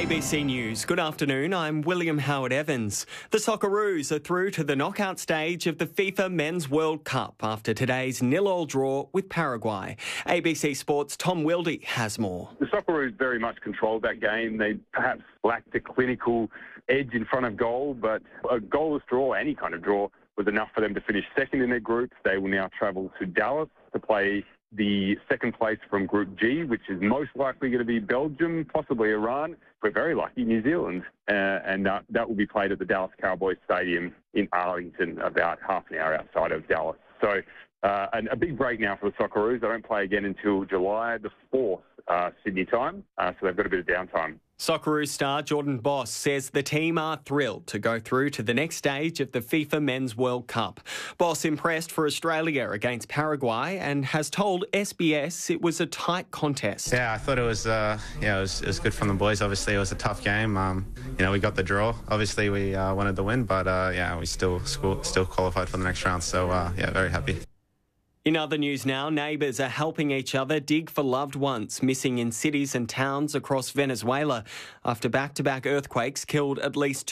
ABC News. Good afternoon. I'm William Howard Evans. The Socceroos are through to the knockout stage of the FIFA Men's World Cup after today's 0-0 draw with Paraguay. ABC Sports' Tom Wildy has more. The Socceroos very much controlled that game. They perhaps lacked a clinical edge in front of goal, but a goalless draw, any kind of draw, was enough for them to finish second in their group. They will now travel to Dallas to play the second place from Group G, which is most likely going to be Belgium, possibly Iran. If we're very lucky, New Zealand. And that will be played at the Dallas Cowboys Stadium in Arlington, about half an hour outside of Dallas. So a big break now for the Socceroos. They don't play again until July the 4th, Sydney time. So they've got a bit of downtime. Socceroos star Jordan Boss says the team are thrilled to go through to the next stage of the FIFA Men's World Cup. Boss impressed for Australia against Paraguay and has told SBS it was a tight contest. Yeah, I thought it was, it was good from the boys. Obviously, it was a tough game. We got the draw. Obviously, we wanted the win, but we still qualified for the next round. So very happy. In other news now, neighbours are helping each other dig for loved ones missing in cities and towns across Venezuela after back-to-back earthquakes killed at least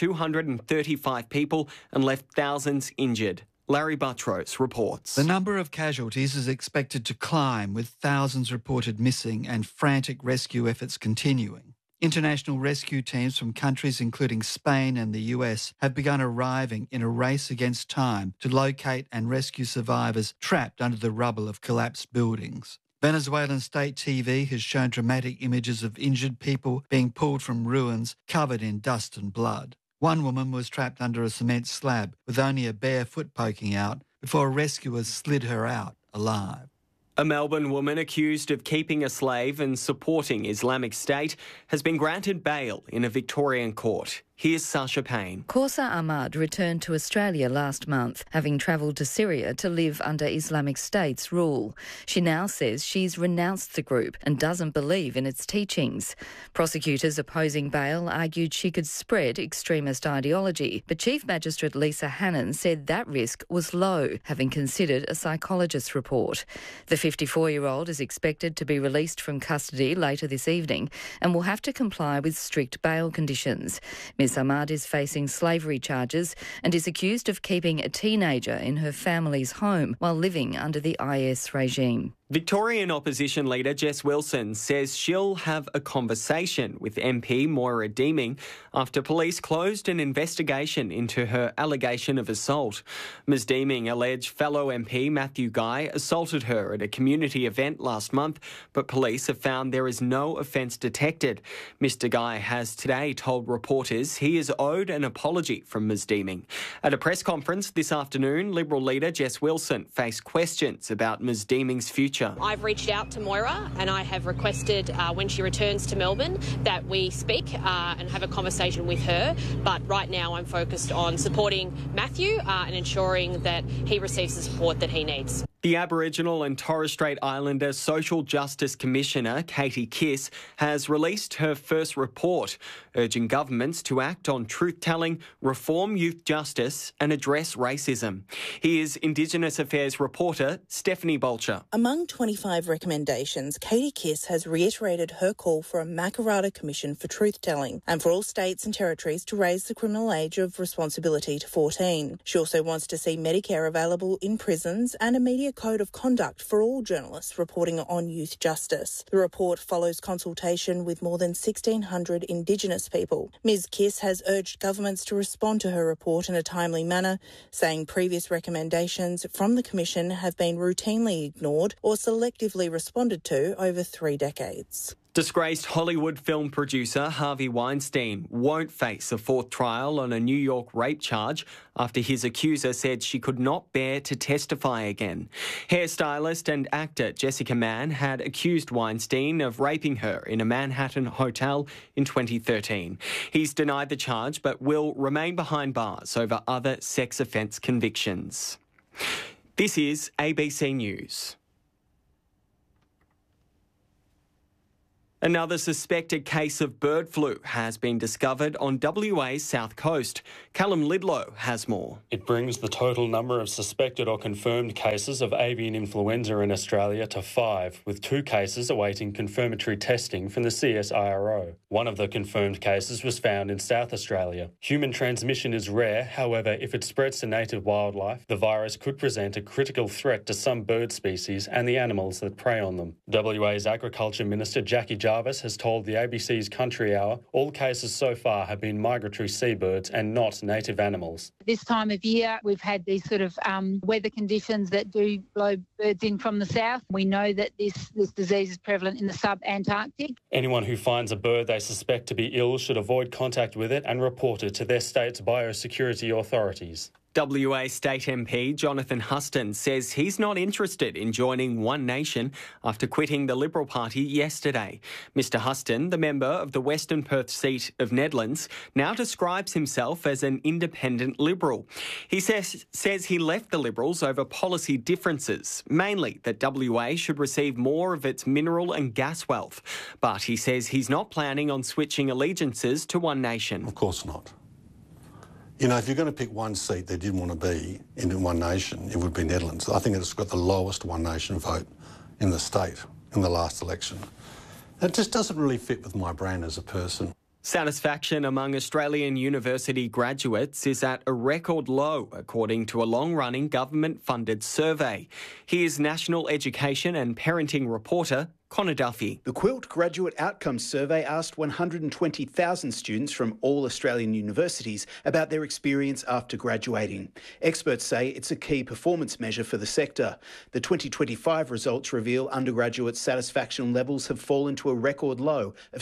235 people and left thousands injured. Larry Buttrose reports. The number of casualties is expected to climb, with thousands reported missing and frantic rescue efforts continuing. International rescue teams from countries including Spain and the US have begun arriving in a race against time to locate and rescue survivors trapped under the rubble of collapsed buildings. Venezuelan state TV has shown dramatic images of injured people being pulled from ruins covered in dust and blood. One woman was trapped under a cement slab with only a bare foot poking out before rescuers slid her out alive. A Melbourne woman accused of keeping a slave and supporting Islamic State has been granted bail in a Victorian court. Here's Sasha Payne. Kausa Ahmad returned to Australia last month, having travelled to Syria to live under Islamic State's rule. She now says she's renounced the group and doesn't believe in its teachings. Prosecutors opposing bail argued she could spread extremist ideology, but Chief Magistrate Lisa Hannon said that risk was low, having considered a psychologist's report. The 54-year-old is expected to be released from custody later this evening and will have to comply with strict bail conditions. Ms Ahmad is facing slavery charges and is accused of keeping a teenager in her family's home while living under the IS regime. Victorian opposition leader Jess Wilson says she'll have a conversation with MP Moira Deeming after police closed an investigation into her allegation of assault. Ms Deeming alleged fellow MP Matthew Guy assaulted her at a community event last month, but police have found there is no offence detected. Mr Guy has today told reporters he is owed an apology from Ms Deeming. At a press conference this afternoon, Liberal leader Jess Wilson faced questions about Ms Deeming's future. I've reached out to Moira and I have requested when she returns to Melbourne that we speak and have a conversation with her. But right now I'm focused on supporting Matthew and ensuring that he receives the support that he needs. The Aboriginal and Torres Strait Islander Social Justice Commissioner, Katie Kiss, has released her first report, urging governments to act on truth-telling, reform youth justice and address racism. Here's Indigenous Affairs reporter Stephanie Bolcher. Among 25 recommendations, Katie Kiss has reiterated her call for a Makarrata Commission for truth-telling and for all states and territories to raise the criminal age of responsibility to 14. She also wants to see Medicare available in prisons and a media code of conduct for all journalists reporting on youth justice. The report follows consultation with more than 1,600 Indigenous people. Ms Kiss has urged governments to respond to her report in a timely manner, saying previous recommendations from the Commission have been routinely ignored or selectively responded to over 3 decades. Disgraced Hollywood film producer Harvey Weinstein won't face a fourth trial on a New York rape charge after his accuser said she could not bear to testify again. Hairstylist and actor Jessica Mann had accused Weinstein of raping her in a Manhattan hotel in 2013. He's denied the charge but will remain behind bars over other sex offence convictions. This is ABC News. Another suspected case of bird flu has been discovered on WA's south coast. Callum Lidlow has more. It brings the total number of suspected or confirmed cases of avian influenza in Australia to 5, with 2 cases awaiting confirmatory testing from the CSIRO. One of the confirmed cases was found in South Australia. Human transmission is rare, however, if it spreads to native wildlife, the virus could present a critical threat to some bird species and the animals that prey on them. WA's Agriculture Minister Jackie Jarvis has told the ABC's Country Hour all cases so far have been migratory seabirds and not native animals. This time of year, we've had these sort of weather conditions that do blow birds in from the south. We know that this disease is prevalent in the sub-Antarctic. Anyone who finds a bird they suspect to be ill should avoid contact with it and report it to their state's biosecurity authorities. WA State MP Jonathan Huston says he's not interested in joining One Nation after quitting the Liberal Party yesterday. Mr Huston, the member of the Western Perth seat of Nedlands, now describes himself as an independent Liberal. He says he left the Liberals over policy differences, mainly that WA should receive more of its mineral and gas wealth. But he says he's not planning on switching allegiances to One Nation. Of course not. You know, if you're going to pick one seat they didn't want to be in One Nation, it would be Nedlands. I think it's got the lowest One Nation vote in the state in the last election. It just doesn't really fit with my brand as a person. Satisfaction among Australian university graduates is at a record low, according to a long-running government-funded survey. Here's National Education and Parenting reporter Connor Duffy. The Quilt Graduate Outcomes Survey asked 120,000 students from all Australian universities about their experience after graduating. Experts say it's a key performance measure for the sector. The 2025 results reveal undergraduate satisfaction levels have fallen to a record low of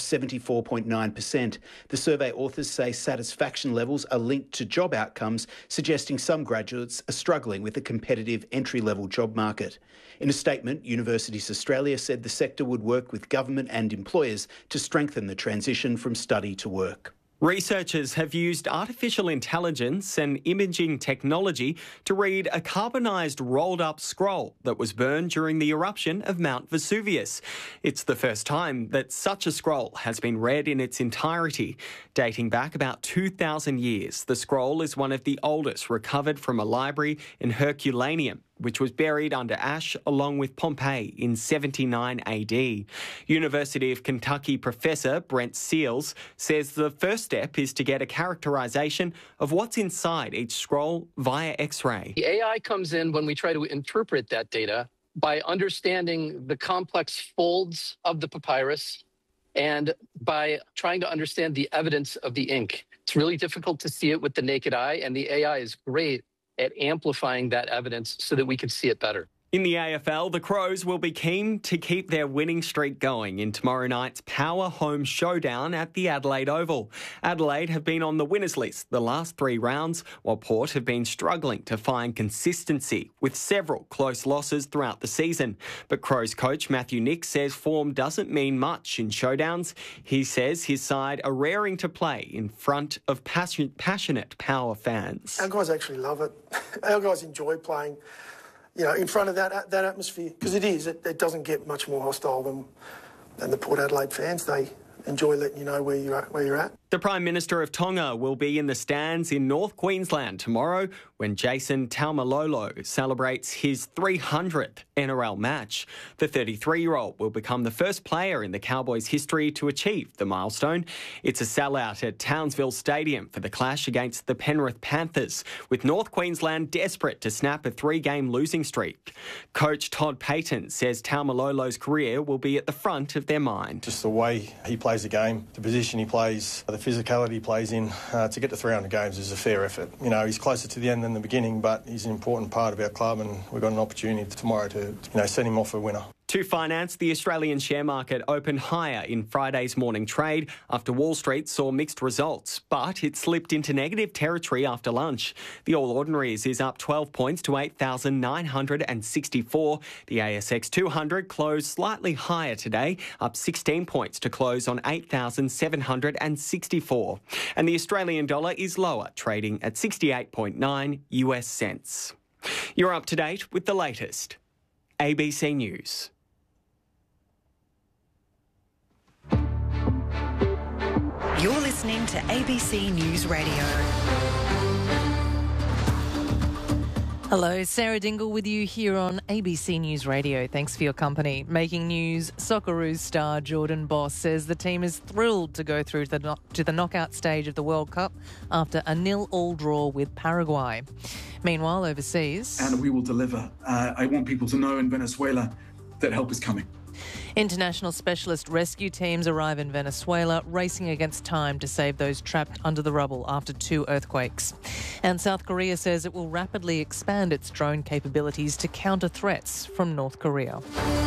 74.9%. The survey authors say satisfaction levels are linked to job outcomes, suggesting some graduates are struggling with a competitive entry-level job market. In a statement, Universities Australia said the sector would work with government and employers to strengthen the transition from study to work. Researchers have used artificial intelligence and imaging technology to read a carbonised rolled-up scroll that was burned during the eruption of Mount Vesuvius. It's the first time that such a scroll has been read in its entirety. Dating back about 2,000 years, the scroll is one of the oldest recovered from a library in Herculaneum, which was buried under ash along with Pompeii in 79 AD. University of Kentucky professor Brent Seals says the first step is to get a characterisation of what's inside each scroll via X-ray. The AI comes in when we try to interpret that data by understanding the complex folds of the papyrus and by trying to understand the evidence of the ink. It's really difficult to see it with the naked eye, and the AI is great at amplifying that evidence so that we can see it better. In the AFL, the Crows will be keen to keep their winning streak going in tomorrow night's Power Home Showdown at the Adelaide Oval. Adelaide have been on the winners list the last 3 rounds, while Port have been struggling to find consistency with several close losses throughout the season. But Crows coach Matthew Nick says form doesn't mean much in showdowns. He says his side are raring to play in front of passionate Power fans. Our guys actually love it. Our guys enjoy playing, you know, in front of that atmosphere, because it doesn't get much more hostile than the Port Adelaide fans. They enjoy letting you know where you're at. The Prime Minister of Tonga will be in the stands in North Queensland tomorrow when Jason Taumalolo celebrates his 300th NRL match. The 33-year-old will become the first player in the Cowboys' history to achieve the milestone. It's a sellout at Townsville Stadium for the clash against the Penrith Panthers, with North Queensland desperate to snap a 3-game losing streak. Coach Todd Payton says Taumalolo's career will be at the front of their mind. Just the way he plays the game, the position he plays, the physicality he plays in, to get to 300 games is a fair effort. You know, he's closer to the end than the beginning, but he's an important part of our club, and we've got an opportunity tomorrow to, send him off a winner. To finance, the Australian share market opened higher in Friday's morning trade after Wall Street saw mixed results, but it slipped into negative territory after lunch. The All Ordinaries is up 12 points to 8,964. The ASX 200 closed slightly higher today, up 16 points to close on 8,764. And the Australian dollar is lower, trading at 68.9 US cents. You're up to date with the latest. ABC News. You're listening to ABC News Radio. Hello, Sarah Dingle with you here on ABC News Radio. Thanks for your company. Making news, Socceroos star Jordan Boss says the team is thrilled to go through to the knockout stage of the World Cup after a 0-0 draw with Paraguay. Meanwhile, overseas... And we will deliver. I want people to know in Venezuela that help is coming. International specialist rescue teams arrive in Venezuela, racing against time to save those trapped under the rubble after 2 earthquakes. And South Korea says it will rapidly expand its drone capabilities to counter threats from North Korea.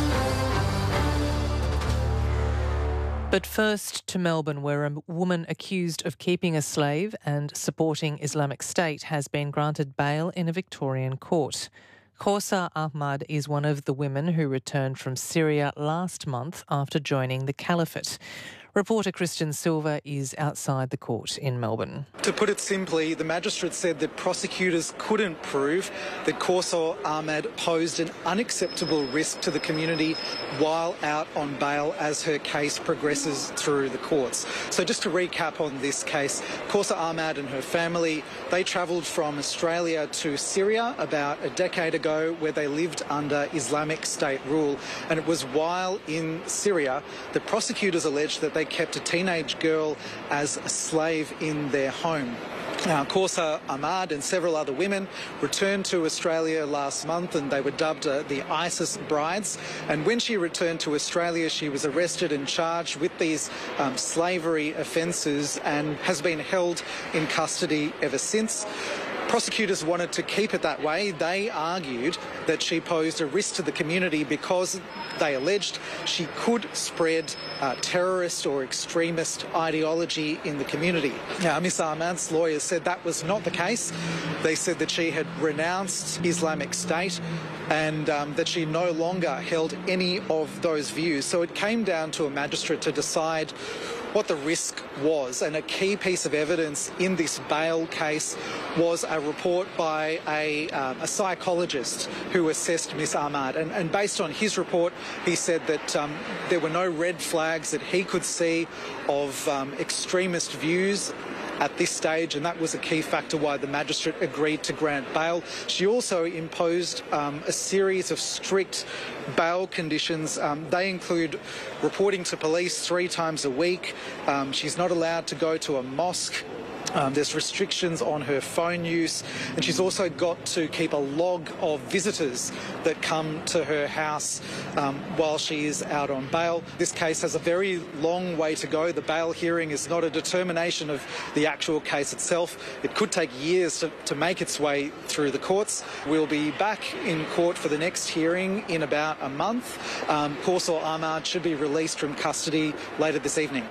But first to Melbourne, where a woman accused of keeping a slave and supporting Islamic State has been granted bail in a Victorian court. Kausa Ahmad is one of the women who returned from Syria last month after joining the caliphate. Reporter Christian Silva is outside the court in Melbourne. To put it simply, the magistrate said that prosecutors couldn't prove that Kausa Ahmad posed an unacceptable risk to the community while out on bail as her case progresses through the courts. So just to recap on this case, Kausa Ahmad and her family, they travelled from Australia to Syria about a decade ago, where they lived under Islamic State rule. And it was while in Syria that prosecutors alleged that they kept a teenage girl as a slave in their home. Now, Kausa Ahmad and several other women returned to Australia last month, and they were dubbed the ISIS brides. And when she returned to Australia, she was arrested and charged with these slavery offences and has been held in custody ever since. Prosecutors wanted to keep it that way. They argued that she posed a risk to the community because they alleged she could spread terrorist or extremist ideology in the community. Now, Miss Ahmad's lawyers said that was not the case. They said that she had renounced Islamic State and that she no longer held any of those views. So it came down to a magistrate to decide what the risk was, and a key piece of evidence in this bail case was a report by a psychologist who assessed Miss Ahmad, and based on his report he said that there were no red flags that he could see of extremist views at this stage, and that was a key factor why the magistrate agreed to grant bail. She also imposed a series of strict bail conditions. They include reporting to police 3 times a week. She's not allowed to go to a mosque. There's restrictions on her phone use, and she's also got to keep a log of visitors that come to her house while she is out on bail. This case has a very long way to go. The bail hearing is not a determination of the actual case itself. It could take years to make its way through the courts. We'll be back in court for the next hearing in about a month. Kausa Ahmad should be released from custody later this evening.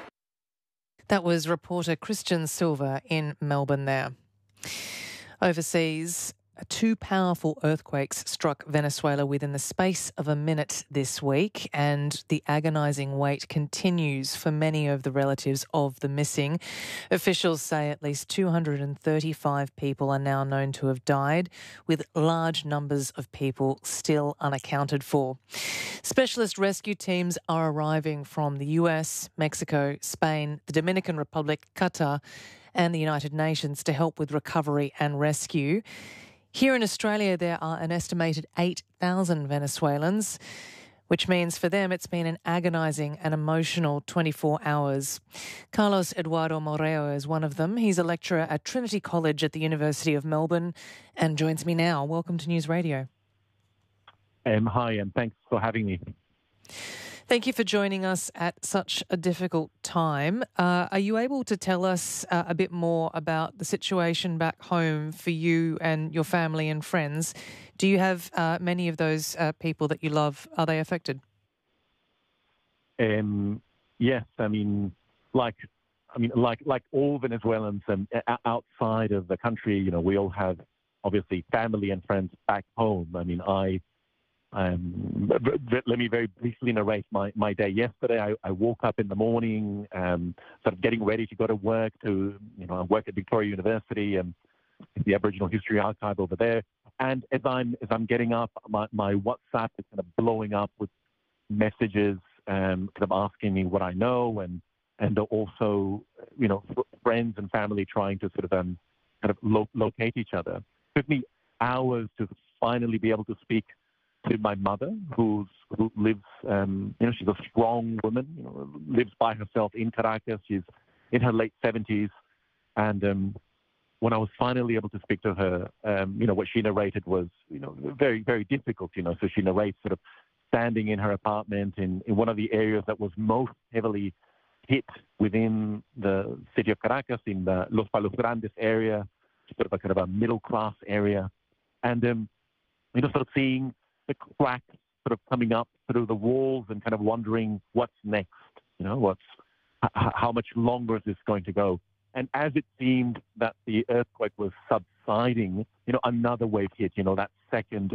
That was reporter Christian Silva in Melbourne there. Overseas, 2 powerful earthquakes struck Venezuela within the space of a minute this week, and the agonising wait continues for many of the relatives of the missing. Officials say at least 235 people are now known to have died, with large numbers of people still unaccounted for. Specialist rescue teams are arriving from the US, Mexico, Spain, the Dominican Republic, Qatar and the United Nations to help with recovery and rescue. Here in Australia, there are an estimated 8,000 Venezuelans, which means for them it's been an agonising and emotional 24 hours. Carlos Eduardo Moreo is one of them. He's a lecturer at Trinity College at the University of Melbourne and joins me now. Welcome to News Radio. Hi, and thanks for having me. Thank you for joining us at such a difficult time. Are you able to tell us a bit more about the situation back home for you and your family and friends? Do you have many of those people that you love? Are they affected? Yes, like all Venezuelans outside of the country, we all have obviously family and friends back home. Let me very briefly narrate my day yesterday. I woke up in the morning, sort of getting ready to go to work. I work at Victoria University and the Aboriginal History Archive over there. And as I'm getting up, my WhatsApp is kind of blowing up with messages, kind of asking me what I know, and also friends and family trying to sort of kind of locate each other. It took me hours to finally be able to speak to my mother, who lives, she's a strong woman, lives by herself in Caracas. She's in her late 70s. And when I was finally able to speak to her, what she narrated was, very, very difficult, So she narrates sort of standing in her apartment in one of the areas that was most heavily hit within the city of Caracas, in the Los Palos Grandes area, sort of a kind of a middle-class area. And, sort of seeing the cracks sort of coming up through the walls and kind of wondering what's next, how much longer is this going to go? And as it seemed that the earthquake was subsiding, another wave hit, that second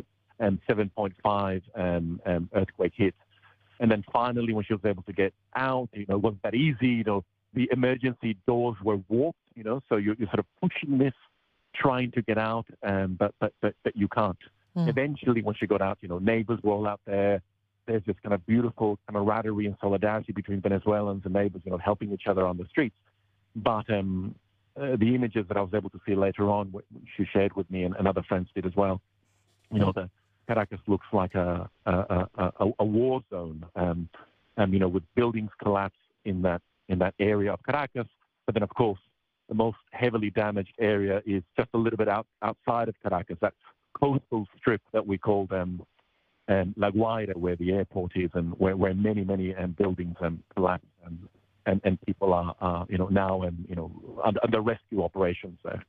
7.5 earthquake hit. And then finally, when she was able to get out, it wasn't that easy, the emergency doors were warped, so you're sort of pushing this, trying to get out, but you can't. Eventually, when she got out, neighbors were all out there. There's this kind of beautiful camaraderie and solidarity between Venezuelans and neighbors, helping each other on the streets. But the images that I was able to see later on, she shared with me, and other friends did as well. The Caracas looks like a war zone, with buildings collapsed in that area of Caracas. But then, of course, the most heavily damaged area is just a little bit outside of Caracas, that coastal strip that we call La Guaira, where the airport is, and where many buildings collapsed, and people are now under rescue operations there.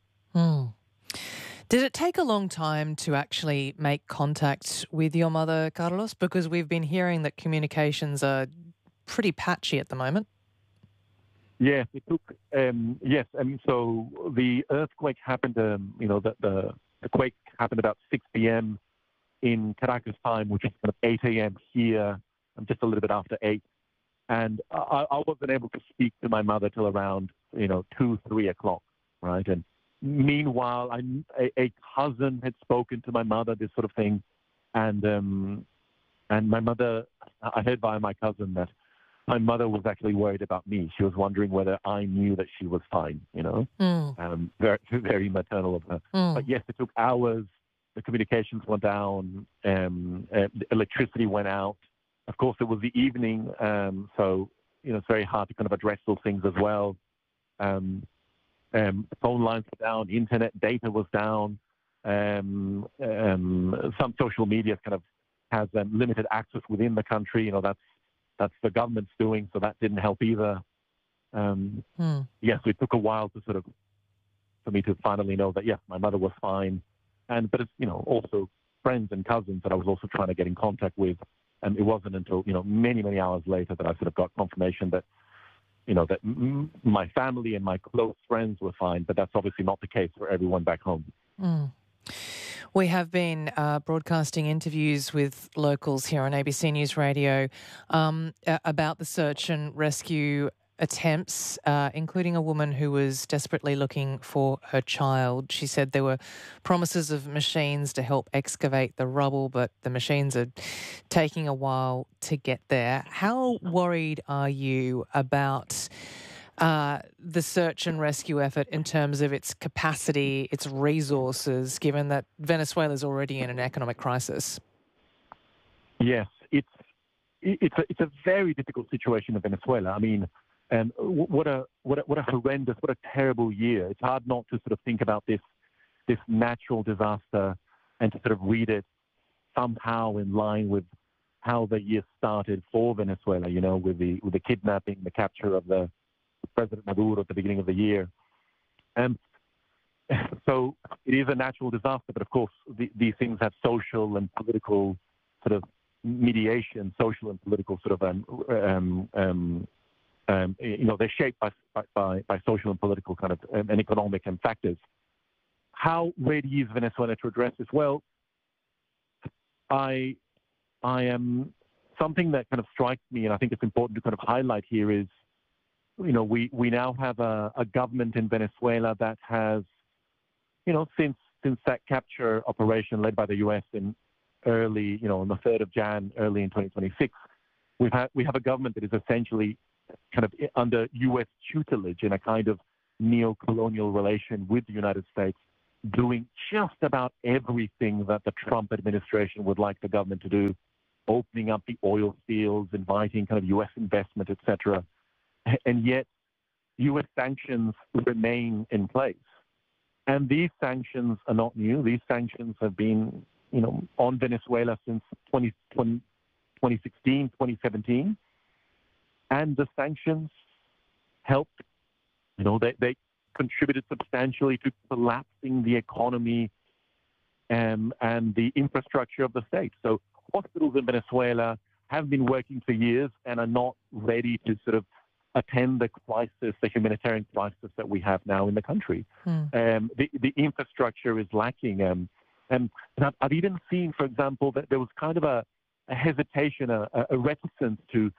Did it take a long time to actually make contact with your mother, Carlos? Because we've been hearing that communications are pretty patchy at the moment. Yes, it took. Yes, so the earthquake happened. The quake happened about 6 p.m. in Caracas time, which is kind of 8 a.m. here, just a little bit after 8. And I wasn't able to speak to my mother till around 2, 3 o'clock, right? And meanwhile, a cousin had spoken to my mother, this sort of thing, and my mother, I heard by my cousin that my mother was actually worried about me. She was wondering whether I knew that she was fine, Very, very maternal of her. But yes, it took hours. The communications went down. Electricity went out. Of course, it was the evening, so it's very hard to kind of address those things as well. Phone lines were down. Internet data was down. Some social media kind of has limited access within the country. That's the government's doing, so that didn't help either. Yes, it took a while to for me to finally know that, yes, my mother was fine. But it's, also friends and cousins that I was also trying to get in contact with. And it wasn't until, many, many hours later that I sort of got confirmation that, that my family and my close friends were fine. But that's obviously not the case for everyone back home. We have been broadcasting interviews with locals here on ABC News Radio about the search and rescue attempts, including a woman who was desperately looking for her child. She said there were promises of machines to help excavate the rubble, but the machines are taking a while to get there. How worried are you about the search and rescue effort in terms of its capacity, its resources, given that Venezuela is already in an economic crisis? Yes, it's a very difficult situation in Venezuela. I mean, what a horrendous, what a terrible year. It's hard not to sort of think about this natural disaster and to sort of read it somehow in line with how the year started for Venezuela. With the kidnapping, the capture of the President Maduro at the beginning of the year. So it is a natural disaster, but of course these things have social and political sort of mediation, social and political sort of they're shaped by social and political kind of and economic factors. How ready is Venezuela to address this? Well, I am something that kind of strikes me, and I think it's important to kind of highlight here is, we now have a government in Venezuela that has, since that capture operation led by the U.S. in early, on the 3rd of Jan, early in 2026, we have a government that is essentially kind of under U.S. tutelage in a kind of neo-colonial relation with the United States, doing just about everything that the Trump administration would like the government to do, opening up the oil fields, inviting kind of U.S. investment, etc. And yet, U.S. sanctions remain in place. And these sanctions are not new. These sanctions have been, on Venezuela since 2016, 2017. And the sanctions helped. They contributed substantially to collapsing the economy and the infrastructure of the state. So hospitals in Venezuela have been working for years and are not ready to sort of attend the crisis, the humanitarian crisis that we have now in the country. The infrastructure is lacking. And I've even seen, for example, that there was kind of a hesitation, a reticence to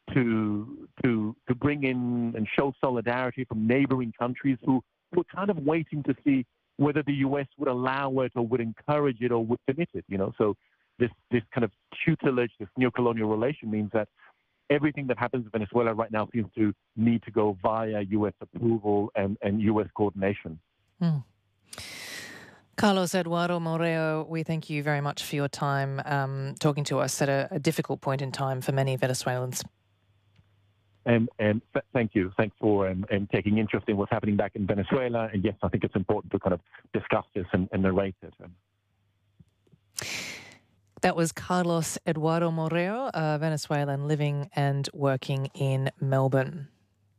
bring in and show solidarity from neighboring countries who were kind of waiting to see whether the U.S. would allow it or would encourage it or would permit it. So this kind of tutelage, this neo-colonial relation means that everything that happens in Venezuela right now seems to need to go via U.S. approval and U.S. coordination. Carlos Eduardo Moreo, we thank you very much for your time talking to us at a difficult point in time for many Venezuelans. And thank you. Thanks for taking interest in what's happening back in Venezuela. And yes, I think it's important to kind of discuss this and narrate it. That was Carlos Eduardo Moreo, a Venezuelan living and working in Melbourne.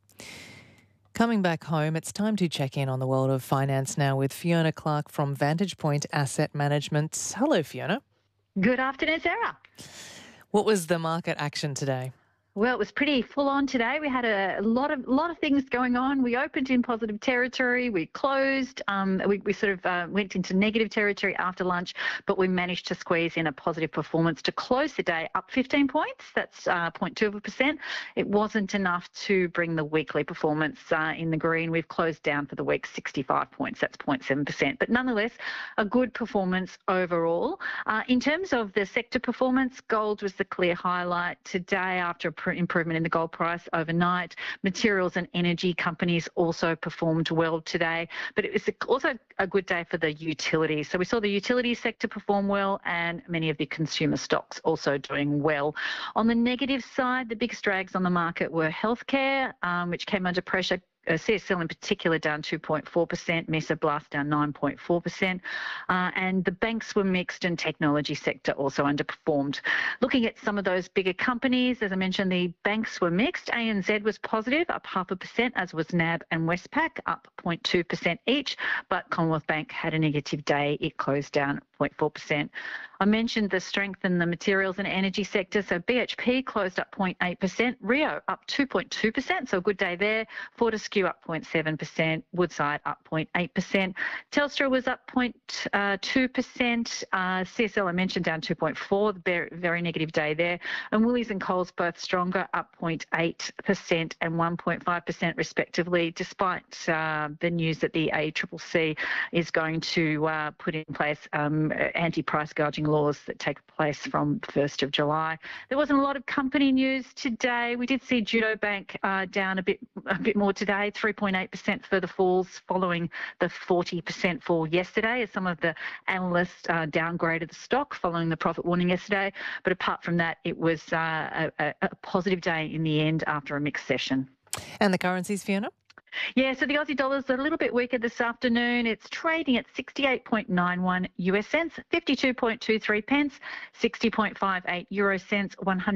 Coming back home, it's time to check in on the world of finance now with Fiona Clark from Vantage Point Asset Management. Hello, Fiona. Good afternoon, Sarah. What was the market action today? Well, it was pretty full on today. We had a lot of things going on. We opened in positive territory. We closed. We sort of went into negative territory after lunch, but we managed to squeeze in a positive performance to close the day up 15 points. That's 0.2%. It wasn't enough to bring the weekly performance in the green. We've closed down for the week 65 points. That's 0.7%. But nonetheless, a good performance overall. In terms of the sector performance, gold was the clear highlight today after improvement in the gold price overnight. Materials and energy companies also performed well today, but it was also a good day for the utilities. So we saw the utility sector perform well and many of the consumer stocks also doing well. On the negative side, the biggest drags on the market were healthcare, which came under pressure. CSL in particular down 2.4%, Mesoblast down 9.4%, and the banks were mixed and technology sector also underperformed. Looking at some of those bigger companies, as I mentioned, the banks were mixed. ANZ was positive, up 0.5%, as was NAB and Westpac, up 0.2% each, but Commonwealth Bank had a negative day. It closed down 0.4%. I mentioned the strength in the materials and energy sector. So BHP closed up 0.8%, Rio up 2.2%, so a good day there. Fortescue up 0.7%, Woodside up 0.8%. Telstra was up 0.2%. CSL, I mentioned, down 2.4%, very negative day there. And Woolies and Coles both stronger, up 0.8% and 1.5% respectively, despite the news that the ACCC is going to put in place anti-price gouging laws that take place from 1st of July. There wasn't a lot of company news today. We did see Judo Bank down a bit more today, 3.8% further falls following the 40% fall yesterday, as some of the analysts downgraded the stock following the profit warning yesterday. But apart from that, it was a positive day in the end after a mixed session. And the currencies, Fiona? Yeah, so the Aussie dollar's a little bit weaker this afternoon. It's trading at 68.91 US cents, 52.23 pence, 60.58 euro cents,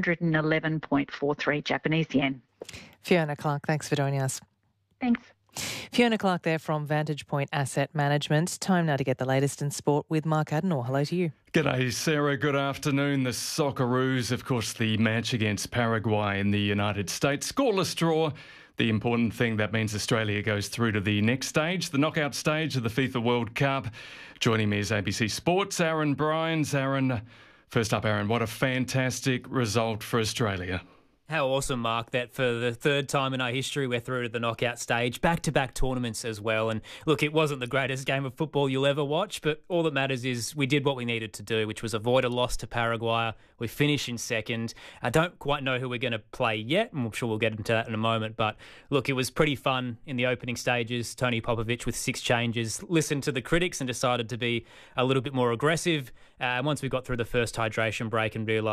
111.43 Japanese yen. Fiona Clark, thanks for joining us. Thanks. Fiona Clark there from Vantage Point Asset Management. Time now to get the latest in sport with Mark Adenor. Hello to you. G'day, Sarah. Good afternoon. The Socceroos, of course, the match against Paraguay in the United States. Scoreless draw. The important thing, that means Australia goes through to the next stage, the knockout stage of the FIFA World Cup. Joining me is ABC Sports' Aaron Bryans. Aaron, first up, Aaron, what a fantastic result for Australia. How awesome, Mark, that for the third time in our history we're through to the knockout stage, back-to-back tournaments as well. And look, it wasn't the greatest game of football you'll ever watch, but all that matters is we did what we needed to do, which was avoid a loss to Paraguay. We finished in second. I don't quite know who we're going to play yet, and I'm sure we'll get into that in a moment. But look, it was pretty fun in the opening stages. Tony Popovic with 6 changes listened to the critics and decided to be a little bit more aggressive. Once we got through the first hydration break and realised